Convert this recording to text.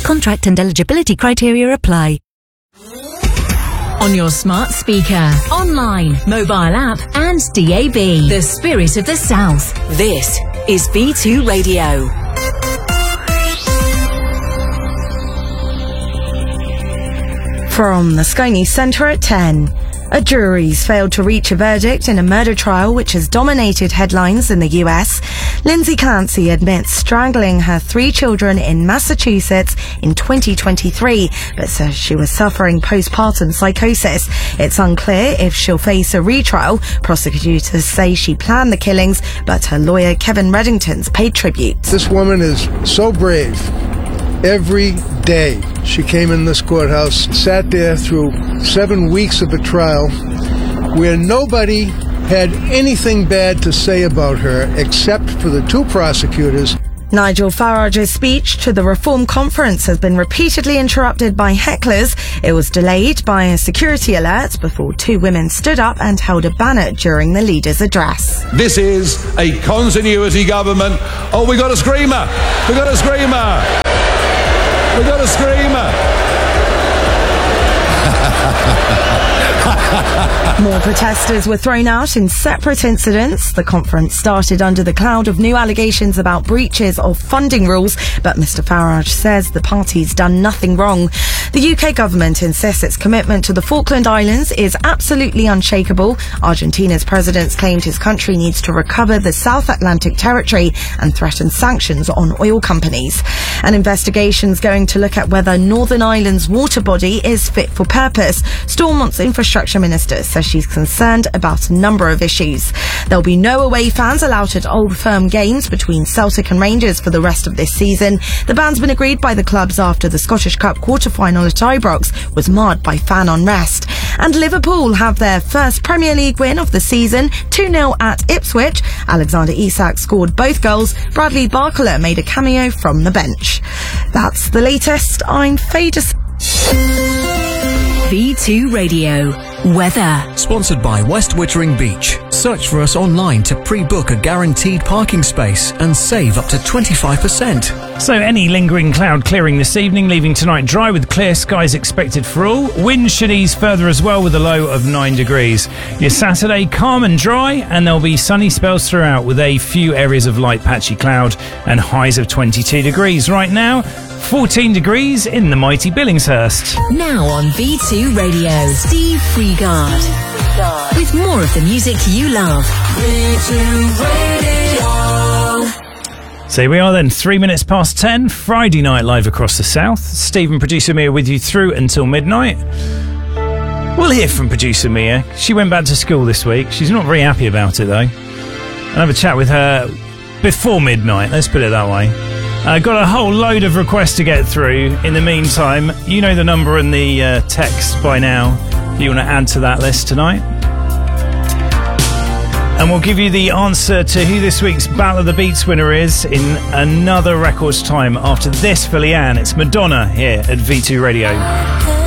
Contract and eligibility criteria apply. On your smart speaker, online, mobile app and DAB. The spirit of the South. This is V2 Radio. From the Sky News Centre at 10. A jury's failed to reach a verdict in a murder trial which has dominated headlines in the US. Lindsay Clancy admits strangling her 3 children in Massachusetts in 2023, but says she was suffering postpartum psychosis. It's unclear if she'll face a retrial. Prosecutors say she planned the killings, but her lawyer Kevin Reddington's paid tribute. This woman is so brave. Every day she came in this courthouse, sat there through 7 weeks of a trial where nobody had anything bad to say about her except for the 2 prosecutors. Nigel Farage's speech to the Reform Conference has been repeatedly interrupted by hecklers. It was delayed by a security alert before 2 women stood up and held a banner during the leader's address. This is a continuity government. Oh, we got a screamer! We got a screamer! We got a screamer! More protesters were thrown out in separate incidents. The conference started under the cloud of new allegations about breaches of funding rules, but Mr Farage says the party's done nothing wrong. The UK government insists its commitment to the Falkland Islands is absolutely unshakable. Argentina's president claimed his country needs to recover the South Atlantic territory and threatened sanctions on oil companies. An investigation's going to look at whether Northern Ireland's water body is fit for purpose. Stormont's infrastructure minister says she's concerned about a number of issues. There'll be no away fans allowed at Old Firm games between Celtic and Rangers for the rest of this season. The ban's been agreed by the clubs after the Scottish Cup quarter-final at Ibrox was marred by fan unrest. And Liverpool have their first Premier League win of the season, 2-0 at Ipswich. Alexander Isak scored both goals. Bradley Barcola made a cameo from the bench. That's the latest. I'm Faye V2 Radio. Weather. Sponsored by West Wittering Beach. Search for us online to pre-book a guaranteed parking space and save up to 25%. So any lingering cloud clearing this evening, leaving tonight dry with clear skies expected for all. Wind should ease further as well with a low of 9 degrees. Your Saturday calm and dry, and there'll be sunny spells throughout with a few areas of light patchy cloud and highs of 22 degrees. Right now, 14 degrees in the mighty Billingshurst. Now on V2 Radio, Steve Freegard. With more of the music you love. V2 Radio. So here we are then, 3 minutes past 10, Friday night live across the south. Stephen, producer Mia with you through until midnight. We'll hear from producer Mia. She went back to school this week. She's not very happy about it though. I'll have a chat with her before midnight, let's put it that way. Got a whole load of requests to get through. In the meantime, you know the number and the text by now if you want to add to that list tonight. And we'll give you the answer to who this week's Battle of the Beats winner is in another record's time. After this for Leanne, it's Madonna here at V2 Radio.